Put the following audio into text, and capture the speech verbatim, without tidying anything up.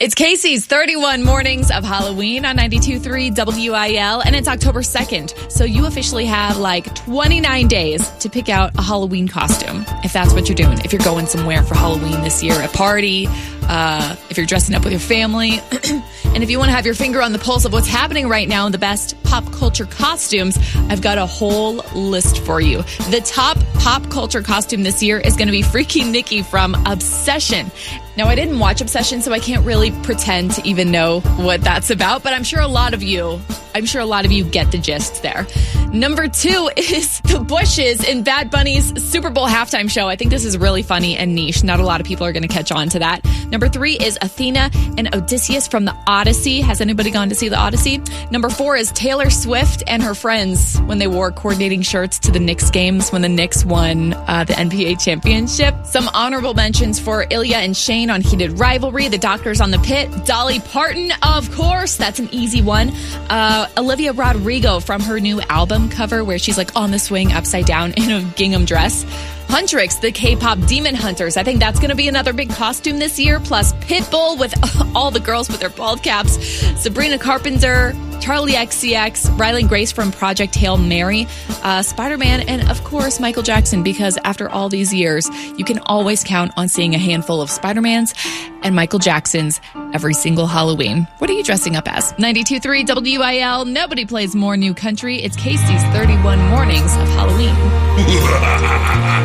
It's Casey's thirty-one Mornings of Halloween on ninety-two point three W I L, and it's October second. So you officially have like twenty-nine days to pick out a Halloween costume, if that's what you're doing. If you're going somewhere for Halloween this year, a party, uh, if you're dressing up with your family, and if you want to have your finger on the pulse of what's happening right now in the best pop culture costumes, I've got a whole list for you. The top pop culture costume this year is going to be Freaky Nikki from Obsession. Now, I didn't watch Obsession, so I can't really pretend to even know what that's about, but I'm sure a lot of you, I'm sure a lot of you get the gist there. Number two is the Bushes in Bad Bunny's Super Bowl halftime show. I think this is really funny and niche. Not a lot of people are going to catch on to that. Number three is Athena and Odysseus from the Odyssey. Has anybody gone to see the Odyssey? Number four is Taylor Swift and her friends when they wore coordinating shirts to the Knicks games when the Knicks won uh, the N B A championship. Some honorable mentions for Ilya and Shane on Heated Rivalry, The Doctors on the Pit, Dolly Parton, of course, that's an easy one. Uh, Olivia Rodrigo from her new album cover where she's like on the swing upside down in a gingham dress. Huntrix, the K-pop Demon Hunters. I think that's going to be another big costume this year. Plus Pitbull with all the girls with their bald caps. Sabrina Carpenter, Charlie X C X, Rylan Grace from Project Hail Mary, uh, Spider-Man, and of course Michael Jackson, because after all these years, you can always count on seeing a handful of Spider-Mans and Michael Jacksons every single Halloween. What are you dressing up as? ninety-two point three W I L. Nobody plays more new country. It's Casey's thirty-one Mornings of Halloween.